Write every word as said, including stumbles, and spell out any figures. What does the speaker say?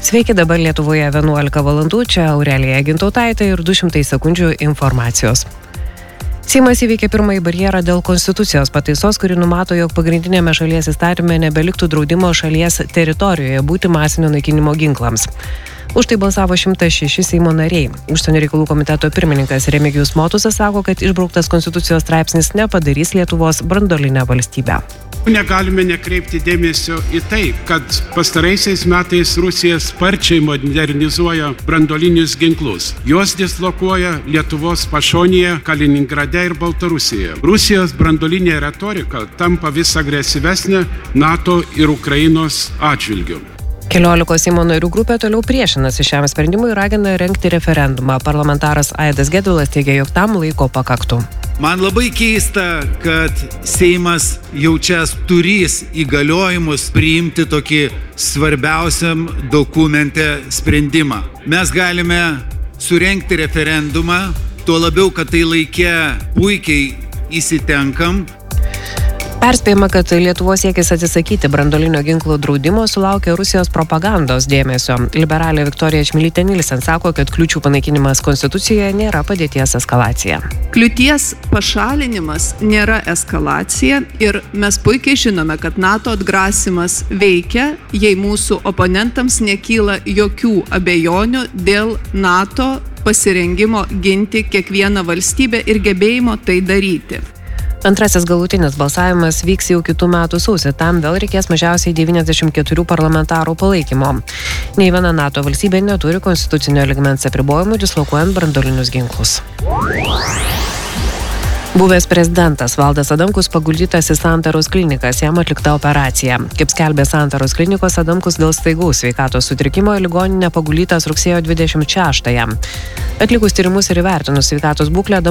Sveiki, dabar Lietuvoje vienuolika valandų, čia Aurelija Gintautaitė ir du šimtai sekundžių informacijos. Seimas įveikė pirmąjį barjerą dėl konstitucijos pataisos, kuri numato, jog pagrindinėme šalies įstatyme nebeliktų draudimo šalies teritorijoje būti masinio naikinimo ginklams. Už tai balsavo šimtas šeši Seimo nariai. Užsienio reikalų komiteto pirmininkas Remigijus Motusas sako, kad išbrauktas konstitucijos straipsnis nepadarys Lietuvos branduolinę valstybę. Negalime nekreipti dėmesio į tai, kad pastaraisiais metais Rusija sparčiai modernizuoja branduolinius ginklus. Juos dislokuoja Lietuvos pašonėje, Kaliningrade ir Baltarusijoje. Rusijos branduolinė retorika tampa vis agresyvesnė NATO ir Ukrainos atžvilgiu. Keliolikos Seimo narių grupė toliau priešinasi šiam sprendimui ir ragina rengti referendumą. Parlamentaras Aidas Gedvilas teigia, jog tam laiko pakaktų. Man labai keista, kad Seimas jau čia turės įgaliojimus priimti tokį svarbiausiam dokumente sprendimą. Mes galime surengti referendumą, tuo labiau, kad tai laike puikiai įsitenkam. Perspėjama, kad Lietuvos siekis atsisakyti branduolinio ginklo draudimo sulaukė Rusijos propagandos dėmesio. Liberalė Viktorija Čmilytė Nilsen sako, kad kliūčių panaikinimas konstitucijoje nėra padėties eskalacija. Kliūties pašalinimas nėra eskalacija ir mes puikiai žinome, kad NATO atgrasimas veikia, jei mūsų oponentams nekyla jokių abejonių dėl NATO pasirengimo ginti kiekvieną valstybę ir gebėjimo tai daryti. Antrasis galutinis balsavimas vyks jau kitų metų sausį. Tam vėl reikės mažiausiai devyniasdešimt keturių parlamentarų palaikymo. Nei viena NATO valstybė neturi konstitucinio lygmens apribojimų dislokuojant branduolinius ginklus. Buvęs prezidentas Valdas Adamkus paguldytas į Santaros klinikas, jam atlikta operacija. Kaip skelbė Santaros klinikos, Adamkus dėl staigaus sveikatos sutrikimo į ligoninę paguldytas rugsėjo dvidešimt šeštąją. Atlikus tyrimus ir įvertinus sveikatos būklę,